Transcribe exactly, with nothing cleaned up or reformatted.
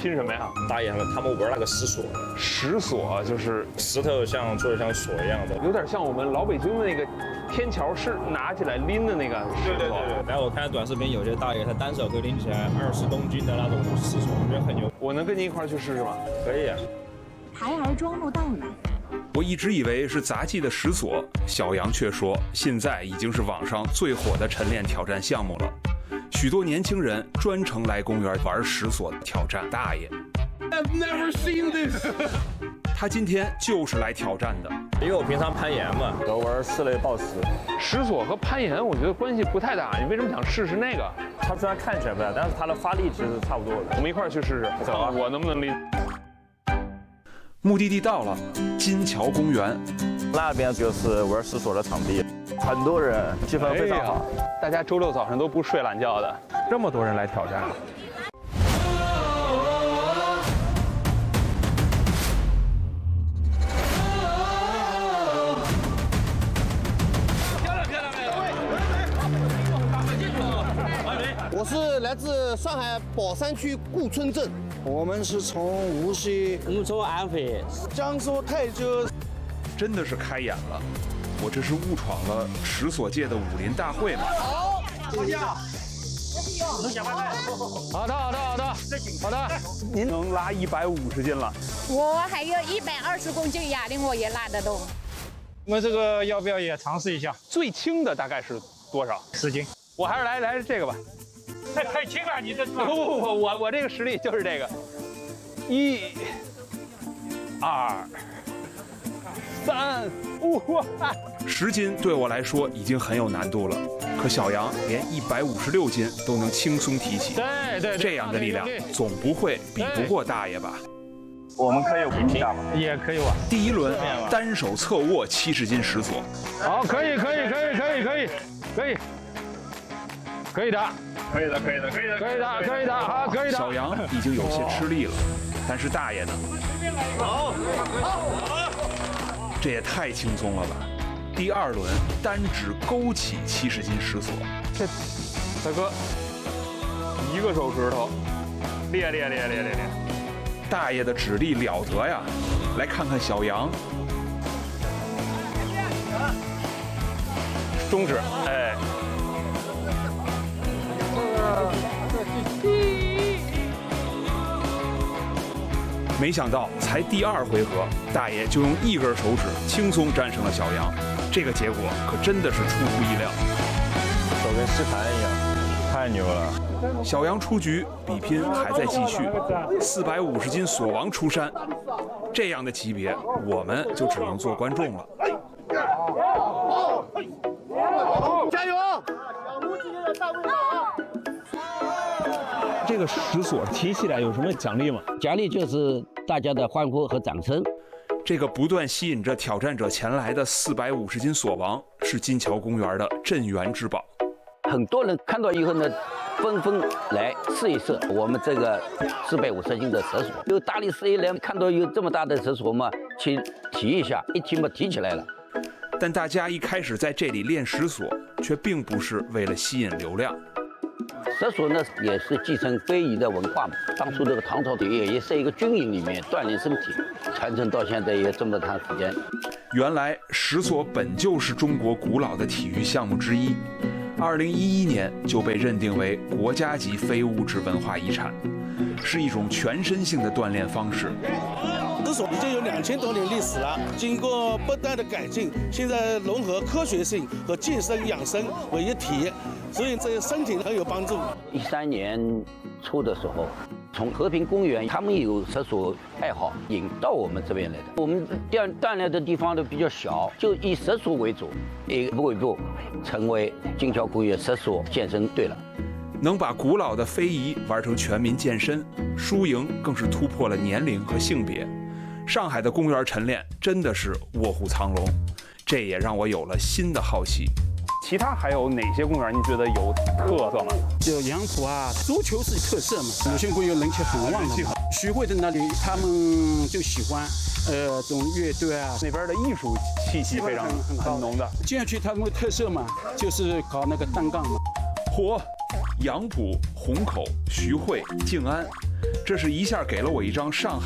拼什么呀？ 大爷他们他们玩那个石锁， 石锁就是石头像做的像锁一样的， 有点像我们老北京的那个天桥是拿起来拎的那个石锁。 对对对对。然后我看短视频，有些大爷他单手可以拎起来二十公斤的那种石锁，我觉得很牛。 我能跟您一块儿去试试吗？ 可以啊。 台儿庄路到了。 我一直以为是杂技的石锁，小杨却说现在已经是网上最火的晨练挑战项目了。许多年轻人专程来公园玩石锁挑战大爷。 I've never seen this 他今天就是来挑战的， 因为我平常攀岩嘛，我玩室内抱石。 石锁和攀岩我觉得关系不太大，你为什么想试试那个？ 它虽然看起来不大，但是它的发力其实差不多的。 我们一块儿去试试， 走啊！ 我能不能拎？ 目的地到了，金桥公园， 那边就是玩石锁的场地，很多人，气氛非常好。 哎、大家周六早上都不睡懒觉的，这么多人来挑战。 我是来自上海宝山区顾村镇， 我们是从无锡， 我们从安徽， 江苏泰州。 真的是开眼了，我这是误闯了石锁界的武林大会吗？ 好， 好的， 好的，好的，好的，好的。您能拉一百五十斤了， 我还有一百二十公斤哑铃，我也拉得动。 我们这个要不要也尝试一下？ 最轻的大概是多少？ 十斤。 我还是来来这个吧。 太太轻了，你这不不不，我我这个实力就是这个，一、二、三、五。 十斤对我来说已经很有难度了，可小杨连一百五十六斤都能轻松提起。 对对， 这样的力量总不会比不过大爷吧？ 我们可以比拼吗？ 也可以吧。 第一轮单手侧握七十斤石锁。 好，可以可以可以可以可以可以。可以的， 可以的，可以的，可以的， 可以的，可以的，好，可以的。 小杨已经有些吃力了，但是大爷呢？ 好， 这也太轻松了吧！第二轮单指勾起七十斤石锁， 这大哥一个手指头，练练练练练练。 大爷的指力了得呀！来看看小杨， 中指，哎。 没想到才第二回合，大爷就用一根手指轻松战胜了小杨，这个结果可真的是出乎意料。 手跟吸盘一样，太牛了！ 小杨出局，比拼还在继续。四百五十斤锁王出山，这样的级别，我们就只能做观众了。 加油！ 这个石锁提起来有什么奖励吗？ 奖励就是大家的欢呼和掌声。 这个不断吸引着挑战者前来的四百五十斤锁王，是金桥公园的镇园之宝。 很多人看到以后呢，纷纷来试一试我们这个四百五十斤的石锁。有大力士一来看到有这么大的石锁嘛，去提一下，一提嘛提起来了。 但大家一开始在这里练石锁，却并不是为了吸引流量。 石锁呢也是继承非遗的文化嘛。当初这个唐朝也也是一个军营里面锻炼身体，传承到现在也这么长时间。 原来石锁本就是中国古老的体育项目之一，二零一一年就被认定为国家级非物质文化遗产，是一种全身性的锻炼方式。 石锁已经有两千多年历史了，经过不断的改进，现在融合科学性和健身养生为一体，所以对身体很有帮助。 一三年初的时候，从和平公园他们有石锁爱好引到我们这边来的。我们锻锻炼的地方都比较小，就以石锁为主，一步一步成为金桥公园石锁健身队了。 能把古老的非遗玩成全民健身，输赢更是突破了年龄和性别。上海的公园晨练真的是卧虎藏龙，这也让我有了新的好奇。 其他还有哪些公园你觉得有特色吗？ 就杨浦啊，足球是特色嘛，有些公园人气很旺的。徐汇的那里，他们就喜欢呃这种乐队啊， 那边的艺术气息非常很浓的。 接下去他们的特色嘛，就是搞那个单杠嘛。 嚯，杨浦、虹口、徐汇、静安， 这是一下给了我一张上海